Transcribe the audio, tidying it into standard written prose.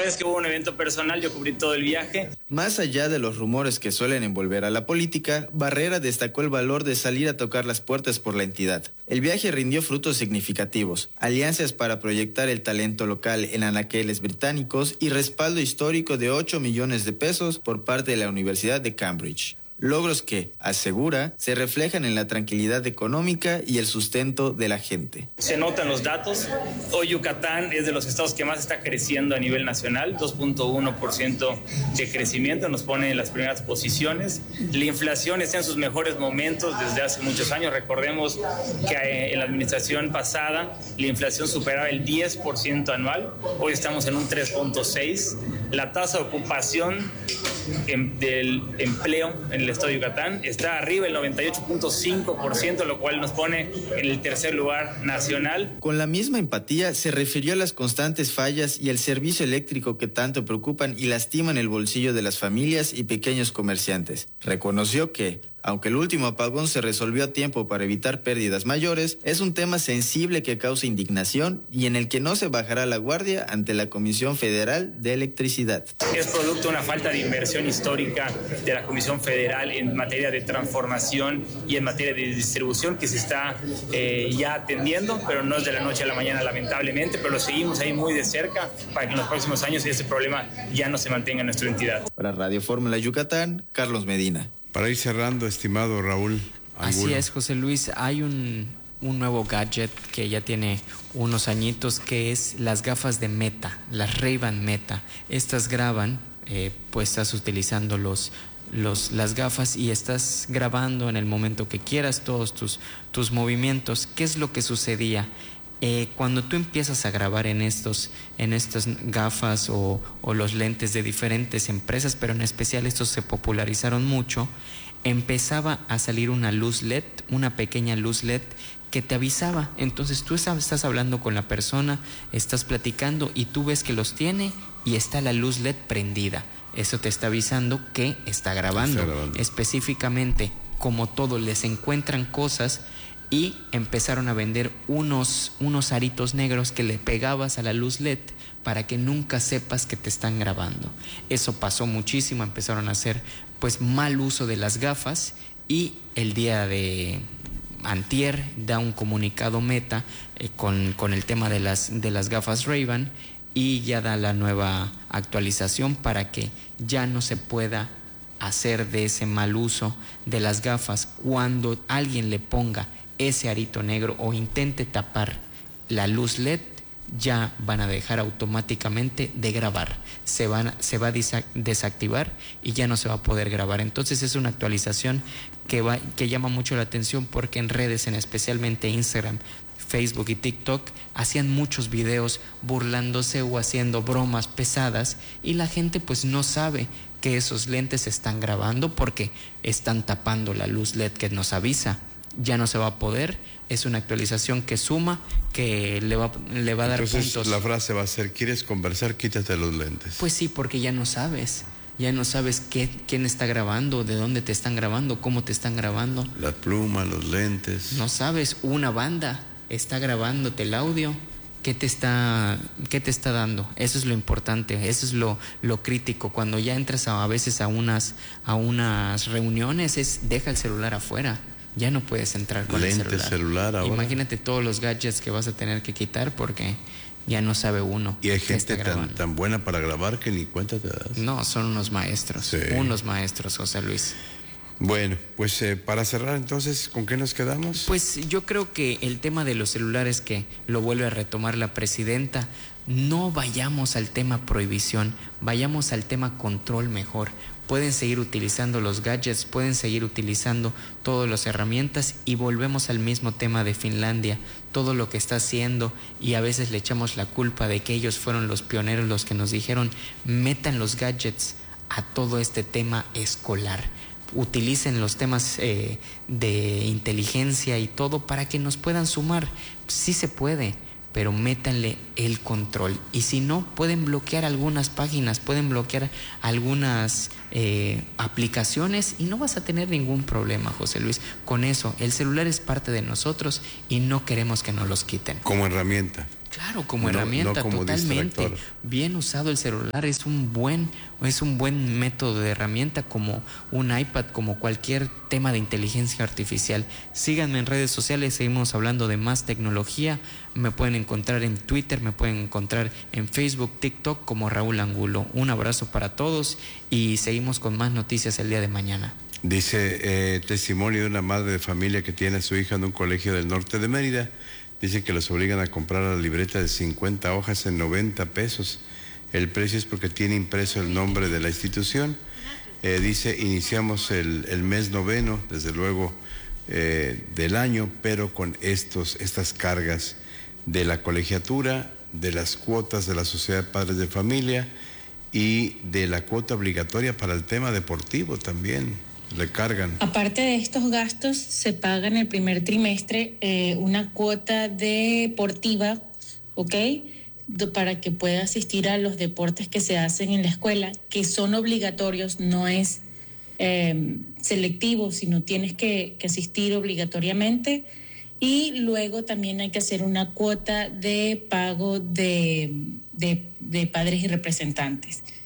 verdad es que hubo un evento personal, yo cubrí todo el viaje. Más allá de los rumores que suelen envolver a la política, Barrera destacó el valor de salir a tocar las puertas por la entidad. El viaje rindió frutos significativos, alianzas para proyectar el talento local en anaqueles británicos y respaldo histórico de 8 millones de pesos por parte de la Universidad de Cambridge. Logros que, asegura, se reflejan en la tranquilidad económica y el sustento de la gente. Se notan los datos. Hoy Yucatán es de los estados que más está creciendo a nivel nacional, 2.1% de crecimiento, nos pone en las primeras posiciones. La inflación está en sus mejores momentos desde hace muchos años. Recordemos que en la administración pasada la inflación superaba el 10% anual, hoy estamos en un 3.6%. La tasa de ocupación del empleo en el estado de Yucatán está arriba el 98.5%, lo cual nos pone en el tercer lugar nacional. Con la misma empatía se refirió a las constantes fallas y el servicio eléctrico que tanto preocupan y lastiman el bolsillo de las familias y pequeños comerciantes. Reconoció que, aunque el último apagón se resolvió a tiempo para evitar pérdidas mayores, es un tema sensible que causa indignación y en el que no se bajará la guardia ante la Comisión Federal de Electricidad. Es producto de una falta de inversión histórica de la Comisión Federal en materia de transformación y en materia de distribución que se está ya atendiendo, pero no es de la noche a la mañana lamentablemente, pero lo seguimos ahí muy de cerca para que en los próximos años ese problema ya no se mantenga en nuestra entidad. Para Radio Fórmula Yucatán, Carlos Medina. Para ir cerrando, estimado Raúl Angulo. Así es, José Luis, hay un nuevo gadget que ya tiene unos añitos, que es las gafas de Meta, las Ray-Ban Meta. Estas graban, pues estás utilizando las gafas y estás grabando en el momento que quieras todos tus movimientos. ¿Qué es lo que sucedía? Cuando tú empiezas a grabar en estas gafas o los lentes de diferentes empresas, pero en especial estos se popularizaron mucho, empezaba a salir una luz LED, una pequeña luz LED que te avisaba. Entonces tú estás hablando con la persona, estás platicando y tú ves que los tiene y está la luz LED prendida. Eso te está avisando que está grabando. Específicamente, como todo, les encuentran cosas y empezaron a vender unos aritos negros que le pegabas a la luz LED para que nunca sepas que te están grabando. Eso pasó muchísimo, empezaron a hacer pues mal uso de las gafas y el día de antier da un comunicado Meta con el tema de las gafas Ray-Ban y ya da la nueva actualización para que ya no se pueda hacer de ese mal uso de las gafas. Cuando alguien le ponga ese arito negro o intente tapar la luz LED, ya van a dejar automáticamente de grabar. Se va a desactivar y ya no se va a poder grabar. Entonces es una actualización que llama mucho la atención porque en redes, especialmente Instagram, Facebook y TikTok, hacían muchos videos burlándose o haciendo bromas pesadas y la gente pues no sabe que esos lentes están grabando porque están tapando la luz LED que nos avisa. Ya no se va a poder, es una actualización que suma, que le va a dar puntos. Entonces la frase va a ser: ¿quieres conversar? Quítate los lentes. Pues sí, porque ya no sabes quién está grabando, de dónde te están grabando, cómo te están grabando. La pluma, los lentes. No sabes, una banda está grabándote el audio. ¿Qué te está dando? Eso es lo importante, eso es lo crítico. Cuando ya entras a veces a unas reuniones, deja el celular afuera. Ya no puedes entrar con el celular ahora. Imagínate todos los gadgets que vas a tener que quitar porque ya no sabe uno. Y hay gente tan buena para grabar que ni cuenta te das. No, son unos maestros, sí. Unos maestros, José Luis. Bueno, pues para cerrar entonces, ¿con qué nos quedamos? Pues yo creo que el tema de los celulares, que lo vuelve a retomar la presidenta, no vayamos al tema prohibición, vayamos al tema control mejor. Pueden seguir utilizando los gadgets, pueden seguir utilizando todas las herramientas y volvemos al mismo tema de Finlandia, todo lo que está haciendo, y a veces le echamos la culpa de que ellos fueron los pioneros, los que nos dijeron metan los gadgets a todo este tema escolar. Utilicen los temas de inteligencia y todo para que nos puedan sumar. Sí se puede, pero métanle el control. Y si no, pueden bloquear algunas páginas, pueden bloquear algunas aplicaciones y no vas a tener ningún problema, José Luis. Con eso, el celular es parte de nosotros y no queremos que nos los quiten. Como herramienta. Claro, como herramienta, no como totalmente. distractor. Bien usado el celular es un buen método de herramienta, como un iPad, como cualquier tema de inteligencia artificial. Síganme en redes sociales, seguimos hablando de más tecnología. Me pueden encontrar en Twitter, me pueden encontrar en Facebook, TikTok como Raúl Angulo. Un abrazo para todos y seguimos con más noticias el día de mañana. Dice testimonio de una madre de familia que tiene a su hija en un colegio del norte de Mérida. Dice que los obligan a comprar la libreta de 50 hojas en 90 pesos. El precio es porque tiene impreso el nombre de la institución. Dice, iniciamos el mes noveno, desde luego, del año, pero con estas cargas de la colegiatura, de las cuotas de la Sociedad de Padres de Familia y de la cuota obligatoria para el tema deportivo también. Le cargan. Aparte de estos gastos, se paga en el primer trimestre una cuota deportiva, ¿ok? Para que pueda asistir a los deportes que se hacen en la escuela, que son obligatorios, no es selectivo, sino tienes que asistir obligatoriamente. Y luego también hay que hacer una cuota de pago de padres y representantes.